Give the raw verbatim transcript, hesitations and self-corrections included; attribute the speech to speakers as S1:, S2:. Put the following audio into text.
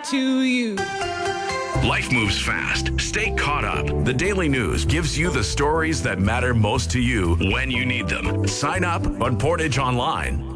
S1: to you.
S2: Life moves fast. Stay caught up. The Daily News gives you the stories that matter most to you when you need them. Sign up on Portage Online.